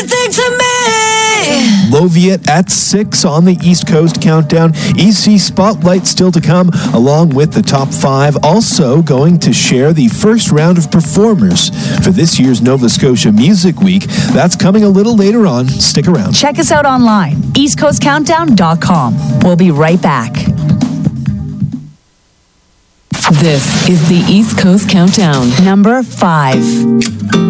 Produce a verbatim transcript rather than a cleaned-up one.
Think to me. Loviet at six on the East Coast Countdown. E C Spotlight still to come, along with the top five. Also going to share the first round of performers for this year's Nova Scotia Music Week. That's coming a little later on. Stick around. Check us out online, east coast countdown dot com. We'll be right back. This is the East Coast Countdown. Number five.